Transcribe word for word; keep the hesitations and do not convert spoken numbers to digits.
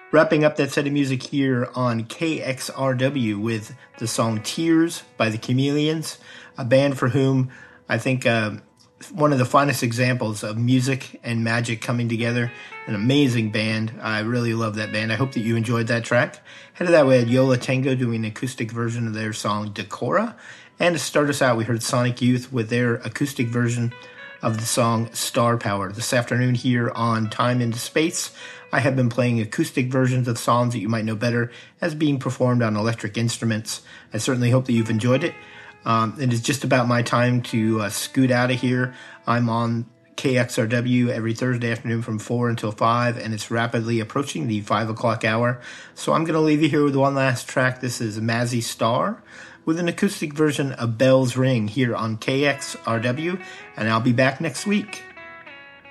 Wrapping up that set of music here on K X R W with the song Tears by the Chameleons, a band for whom I think uh, one of the finest examples of music and magic coming together. An amazing band. I really love that band. I hope that you enjoyed that track. Headed that way, Yo La Tengo doing an acoustic version of their song Decora. And to start us out, we heard Sonic Youth with their acoustic version of the song Star Power. This afternoon here on Time into Space, I have been playing acoustic versions of songs that you might know better as being performed on electric instruments. I certainly hope that you've enjoyed it. Um, it is just about my time to uh, scoot out of here. I'm on K X R W every Thursday afternoon from four until five, and it's rapidly approaching the five o'clock hour. So I'm going to leave you here with one last track. This is Mazzy Star with an acoustic version of Bell's Ring here on K X R W, and I'll be back next week.